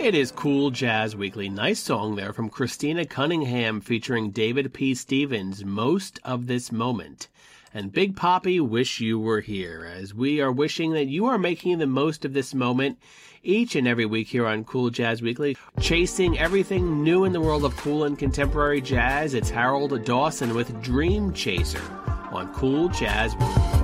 It is Cool Jazz Weekly. Nice song there from Christina Cunningham featuring David P. Stevens, Most of This Moment. And Big Poppy, Wish You Were Here, as we are wishing that you are making the most of this moment each and every week here on Cool Jazz Weekly. Chasing everything new in the world of cool and contemporary jazz, it's Harold Dawson with Dream Chaser on Cool Jazz Weekly.